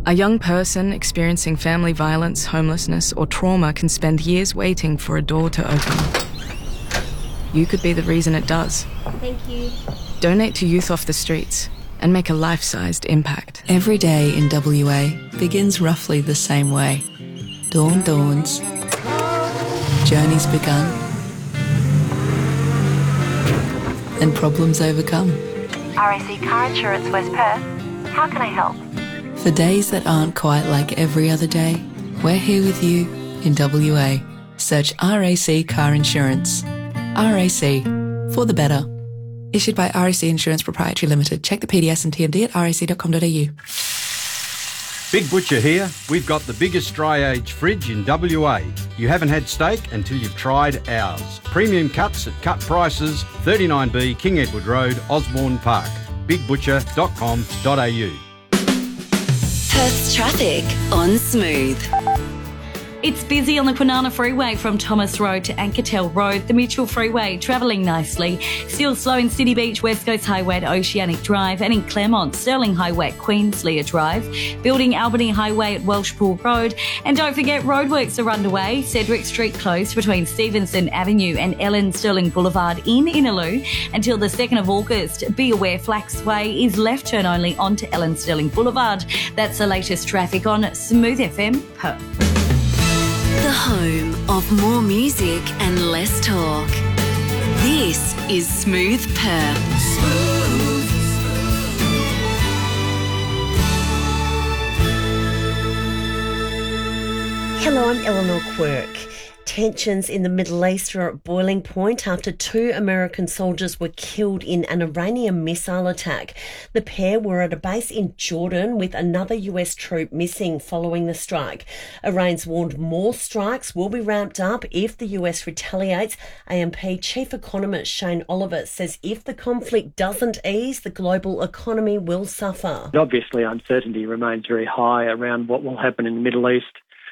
A young person experiencing family violence, homelessness, or trauma can spend years waiting for a door to open. You could be the reason it does. Thank you. Donate to Youth Off the Streets and make a life-sized impact. Every day in WA begins roughly the same way. Dawn dawns. Journey's begun. And problems overcome. RAC Car Insurance West Perth. How can I help? For days that aren't quite like every other day, we're here with you in WA. Search RAC Car Insurance. RAC, for the better. Issued by RAC Insurance Proprietary Limited. Check the PDS and TMD at rac.com.au. Big Butcher here. We've got the biggest dry age fridge in WA. You haven't had steak until you've tried ours. Premium cuts at cut prices, 39B King Edward Road, Osborne Park. bigbutcher.com.au. Perth's traffic on Smooth. It's busy on the Kwinana Freeway from Thomas Road to Ankertel Road, the Mitchell Freeway travelling nicely. Still slow in City Beach, West Coast Highway at Oceanic Drive, and in Claremont, Sterling Highway at Queenslear Drive. Building Albany Highway at Welshpool Road. And don't forget, roadworks are underway. Cedric Street closed between Stevenson Avenue and Ellen Sterling Boulevard in Innaloo until the 2nd of August. Be aware Flax Way is left turn only onto Ellen Sterling Boulevard. That's the latest traffic on Smooth FM Perth. The home of more music and less talk. This is Smooth Perth. Smooth. Hello, I'm Eleanor Quirk. Tensions in the Middle East are at boiling point after 2 American soldiers were killed in an Iranian missile attack. The pair were at a base in Jordan with another US troop missing following the strike. Iran's warned more strikes will be ramped up if the US retaliates. AMP Chief Economist Shane Oliver says if the conflict doesn't ease, the global economy will suffer. Obviously, uncertainty remains very high around what will happen in the Middle East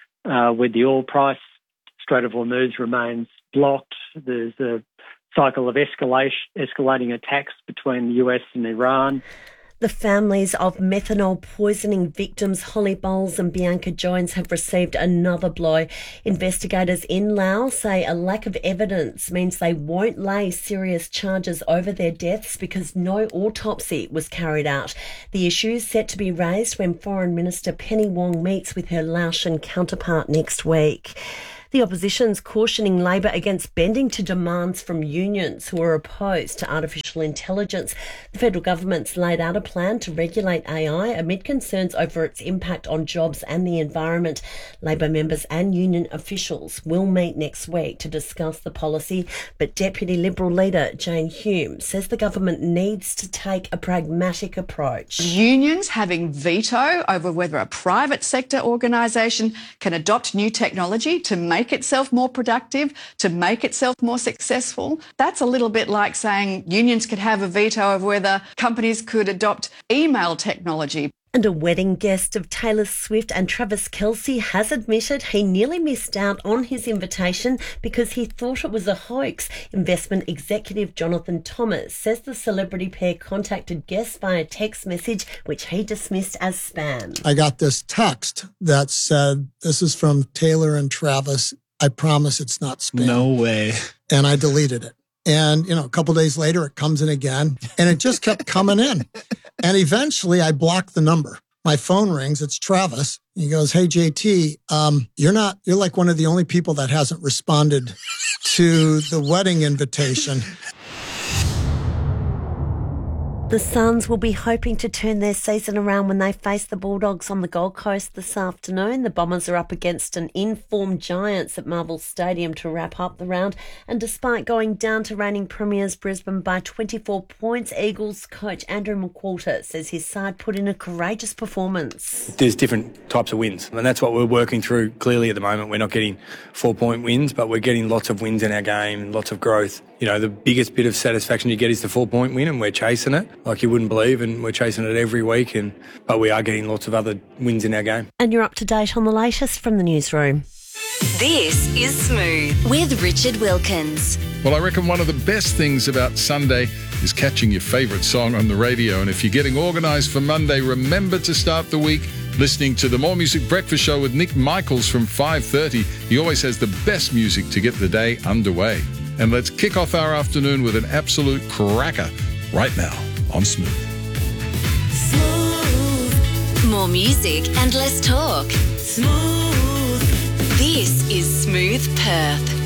with the oil price. Strait of Hormuz remains blocked. There's a cycle of escalating attacks between the US and Iran. The families of methanol poisoning victims Holly Bowles and Bianca Jones have received another blow. Investigators in Laos say a lack of evidence means they won't lay serious charges over their deaths because no autopsy was carried out. The issue is set to be raised when Foreign Minister Penny Wong meets with her Laotian counterpart next week. The opposition's cautioning Labor against bending to demands from unions who are opposed to artificial intelligence. The federal government's laid out a plan to regulate AI amid concerns over its impact on jobs and the environment. Labor members and union officials will meet next week to discuss the policy, but Deputy Liberal leader Jane Hume says the government needs to take a pragmatic approach. Unions having veto over whether a private sector organisation can adopt new technology to make itself more productive, to make itself more successful. That's a little bit like saying unions could have a veto over whether companies could adopt email technology. And a wedding guest of Taylor Swift and Travis Kelce has admitted he nearly missed out on his invitation because he thought it was a hoax. Investment executive Jonathan Thomas says the celebrity pair contacted guests via text message, which he dismissed as spam. I got this text that said, "This is from Taylor and Travis. I promise it's not spam." No way. And I deleted it. And, a couple days later, it comes in again, and it just kept coming in. And eventually, I blocked the number. My phone rings. It's Travis. He goes, "Hey, JT, you're like one of the only people that hasn't responded to the wedding invitation." The Suns will be hoping to turn their season around when they face the Bulldogs on the Gold Coast this afternoon. The Bombers are up against an informed Giants at Marvel Stadium to wrap up the round. And despite going down to reigning premiers Brisbane by 24 points, Eagles coach Andrew McQualter says his side put in a courageous performance. There's different types of wins, and that's what we're working through clearly at the moment. We're not getting 4-point wins, but we're getting lots of wins in our game and lots of growth. The biggest bit of satisfaction you get is the 4-point win, and we're chasing it like you wouldn't believe, and we're chasing it every week, but we are getting lots of other wins in our game. And you're up to date on the latest from the newsroom. This is Smooth with Richard Wilkins. Well, I reckon one of the best things about Sunday is catching your favourite song on the radio. And if you're getting organised for Monday, remember to start the week Listening to the More Music Breakfast Show with Nick Michaels from 5:30. He always has the best music to get the day underway. And let's kick off our afternoon with an absolute cracker right now on Smooth. More music and less talk. Smooth. This is Smooth Perth.